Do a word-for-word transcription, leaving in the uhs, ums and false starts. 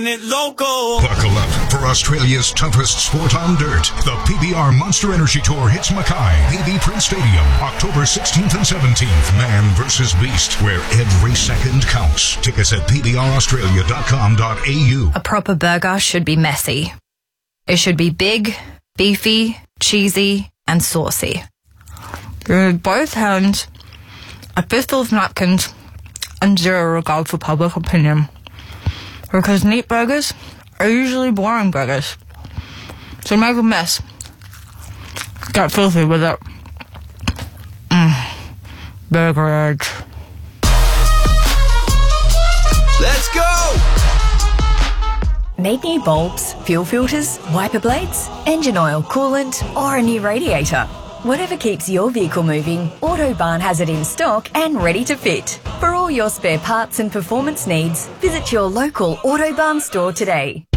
Local. Buckle up for Australia's toughest sport on dirt. The P B R Monster Energy Tour hits Mackay, B B Prince Stadium, October sixteenth and seventeenth. Man versus Beast, where every second counts. Tickets at p b r australia dot com dot a u. A proper burger should be messy. It should be big, beefy, cheesy, and saucy. You need both hands, a fistful of napkins, and zero regard for public opinion. Because neat burgers are usually boring burgers. So make a mess. Get filthy with it. Mm. Burger edge. Let's go! Need new bulbs, fuel filters, wiper blades, engine oil, coolant, or a new radiator? Whatever keeps your vehicle moving, Autobarn has it in stock and ready to fit. For all your spare parts and performance needs, visit your local Autobarn store today.